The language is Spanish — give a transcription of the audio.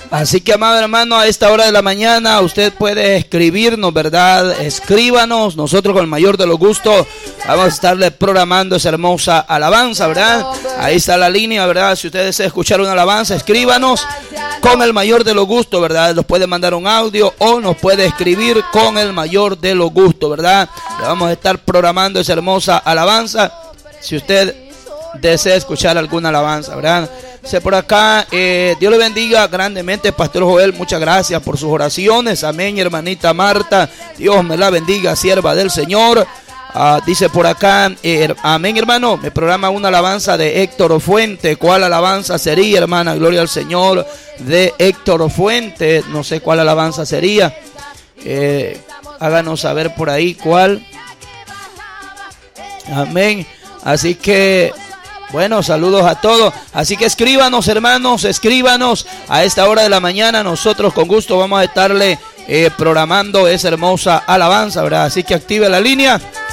Así que, amado hermano, a esta hora de la mañana usted puede escribirnos, ¿verdad? Escríbanos, nosotros con el mayor de los gustos vamos a estarle programando esa hermosa alabanza, ¿verdad? Ahí está la línea, ¿verdad? Si usted desea escuchar una alabanza, escríbanos con el mayor de los gustos, ¿verdad? Nos puede mandar un audio o nos puede escribir con el mayor de los gustos, ¿verdad? Le vamos a estar programando esa hermosa alabanza si usted desea escuchar alguna alabanza, ¿verdad? Por acá, Dios le bendiga grandemente, Pastor Joel, muchas gracias por sus oraciones, amén, hermanita Marta, Dios me la bendiga, sierva del Señor. Dice por acá, amén, hermano, me programa una alabanza de Héctor Fuente. ¿Cuál alabanza sería, hermana? Gloria al Señor, de Héctor Fuente, no sé cuál alabanza sería, háganos saber por ahí cuál, amén. Así que bueno, saludos a todos. Así que escríbanos, hermanos, escríbanos a esta hora de la mañana. Nosotros con gusto vamos a estarle programando esa hermosa alabanza, ¿verdad? Así que active la línea